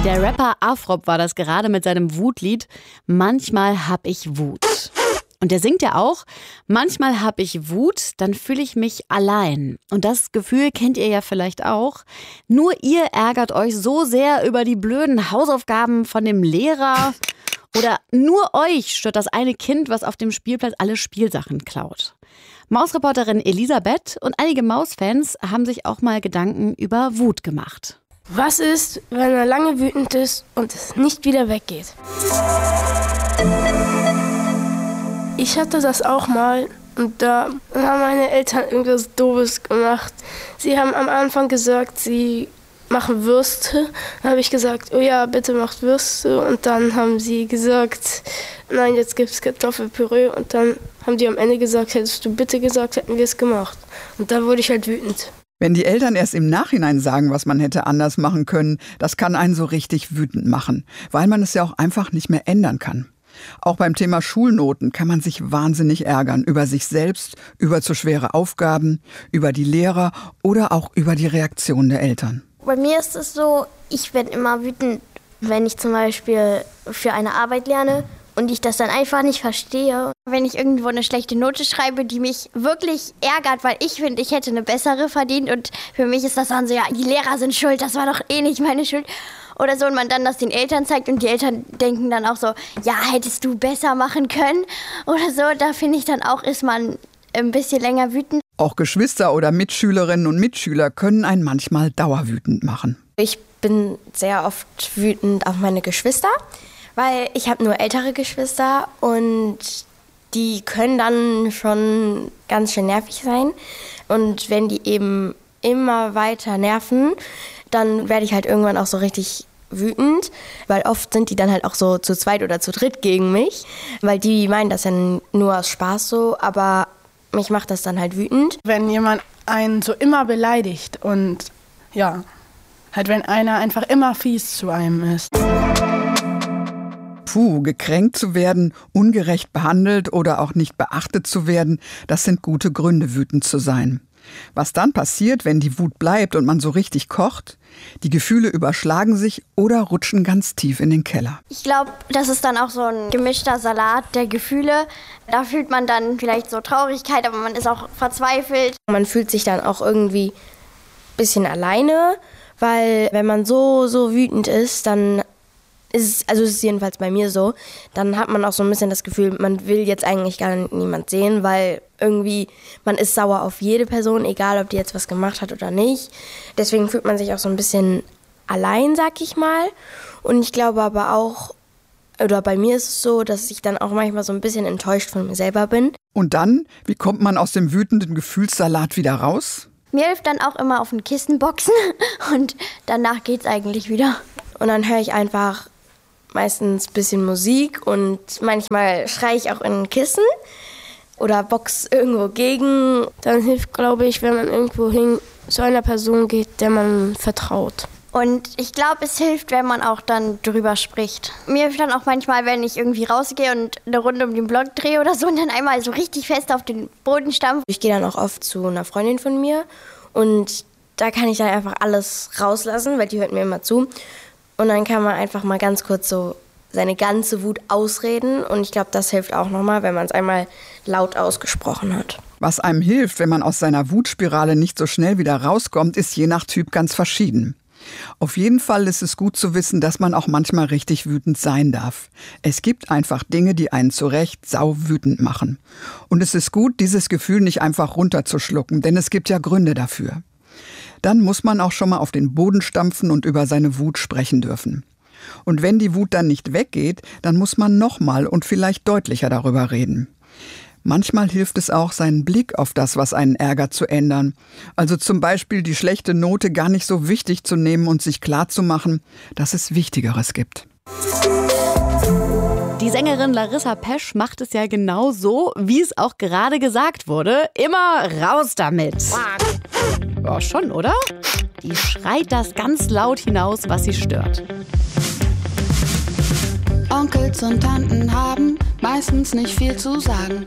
Der Rapper Afrop war das gerade mit seinem Wutlied Manchmal hab ich Wut. Und der singt ja auch, manchmal hab ich Wut, dann fühle ich mich allein. Und das Gefühl kennt ihr ja vielleicht auch. Nur ihr ärgert euch so sehr über die blöden Hausaufgaben von dem Lehrer. Oder nur euch stört das eine Kind, was auf dem Spielplatz alle Spielsachen klaut. Mausreporterin Elisabeth und einige Mausfans haben sich auch mal Gedanken über Wut gemacht. Was ist, wenn er lange wütend ist und es nicht wieder weggeht? Ich hatte das auch mal und da haben meine Eltern irgendwas Doofes gemacht. Sie haben am Anfang gesagt, sie machen Würste. Dann habe ich gesagt, oh ja, bitte macht Würste. Und dann haben sie gesagt, nein, jetzt gibt es Kartoffelpüree. Und dann haben die am Ende gesagt, hättest du bitte gesagt, hätten wir es gemacht. Und da wurde ich halt wütend. Wenn die Eltern erst im Nachhinein sagen, was man hätte anders machen können, das kann einen so richtig wütend machen, weil man es ja auch einfach nicht mehr ändern kann. Auch beim Thema Schulnoten kann man sich wahnsinnig ärgern, über sich selbst, über zu schwere Aufgaben, über die Lehrer oder auch über die Reaktion der Eltern. Bei mir ist es so, ich werde immer wütend, wenn ich zum Beispiel für eine Arbeit lerne und ich das dann einfach nicht verstehe. Wenn ich irgendwo eine schlechte Note schreibe, die mich wirklich ärgert, weil ich finde, ich hätte eine bessere verdient und für mich ist das dann so, ja, die Lehrer sind schuld, das war doch eh nicht meine Schuld. Oder so, und man dann das den Eltern zeigt und die Eltern denken dann auch so, ja, hättest du besser machen können oder so. Da finde ich dann auch, ist man ein bisschen länger wütend. Auch Geschwister oder Mitschülerinnen und Mitschüler können einen manchmal dauerwütend machen. Ich bin sehr oft wütend auf meine Geschwister, weil ich habe nur ältere Geschwister und die können dann schon ganz schön nervig sein. Und wenn die eben immer weiter nerven, dann werde ich halt irgendwann auch so richtig wütend, weil oft sind die dann halt auch so zu zweit oder zu dritt gegen mich, weil die meinen das ja nur aus Spaß so, aber mich macht das dann halt wütend. Wenn jemand einen so immer beleidigt und ja, halt wenn einer einfach immer fies zu einem ist. Gekränkt zu werden, ungerecht behandelt oder auch nicht beachtet zu werden, das sind gute Gründe, wütend zu sein. Was dann passiert, wenn die Wut bleibt und man so richtig kocht? Die Gefühle überschlagen sich oder rutschen ganz tief in den Keller. Ich glaube, das ist dann auch so ein gemischter Salat der Gefühle. Da fühlt man dann vielleicht so Traurigkeit, aber man ist auch verzweifelt. Man fühlt sich dann auch irgendwie ein bisschen alleine, weil wenn man so wütend ist, dann ist es jedenfalls bei mir so, dann hat man auch so ein bisschen das Gefühl, man will jetzt eigentlich gar niemand sehen, weil irgendwie man ist sauer auf jede Person, egal ob die jetzt was gemacht hat oder nicht. Deswegen fühlt man sich auch so ein bisschen allein, sag ich mal. Und ich glaube aber auch, oder bei mir ist es so, dass ich dann auch manchmal so ein bisschen enttäuscht von mir selber bin. Und dann, wie kommt man aus dem wütenden Gefühlssalat wieder raus? Mir hilft dann auch immer auf ein Kissen boxen und danach geht's eigentlich wieder. Und dann höre ich einfach meistens ein bisschen Musik und manchmal schreie ich auch in ein Kissen oder box irgendwo gegen. Dann hilft, glaube ich, wenn man irgendwo hin zu einer Person geht, der man vertraut. Und ich glaube, es hilft, wenn man auch dann drüber spricht. Mir hilft dann auch manchmal, wenn ich irgendwie rausgehe und eine Runde um den Block drehe oder so und dann einmal so richtig fest auf den Boden stampfe. Ich gehe dann auch oft zu einer Freundin von mir und da kann ich dann einfach alles rauslassen, weil die hört mir immer zu. Und dann kann man einfach mal ganz kurz so seine ganze Wut ausreden. Und ich glaube, das hilft auch nochmal, wenn man es einmal laut ausgesprochen hat. Was einem hilft, wenn man aus seiner Wutspirale nicht so schnell wieder rauskommt, ist je nach Typ ganz verschieden. Auf jeden Fall ist es gut zu wissen, dass man auch manchmal richtig wütend sein darf. Es gibt einfach Dinge, die einen zu Recht sauwütend machen. Und es ist gut, dieses Gefühl nicht einfach runterzuschlucken, denn es gibt ja Gründe dafür. Dann muss man auch schon mal auf den Boden stampfen und über seine Wut sprechen dürfen. Und wenn die Wut dann nicht weggeht, dann muss man nochmal und vielleicht deutlicher darüber reden. Manchmal hilft es auch, seinen Blick auf das, was einen ärgert, zu ändern. Also zum Beispiel die schlechte Note gar nicht so wichtig zu nehmen und sich klarzumachen, dass es Wichtigeres gibt. Die Sängerin Larissa Pesch macht es ja genau so, wie es auch gerade gesagt wurde. Immer raus damit. Ja, schon, oder? Die schreit das ganz laut hinaus, was sie stört. Onkels und Tanten haben meistens nicht viel zu sagen.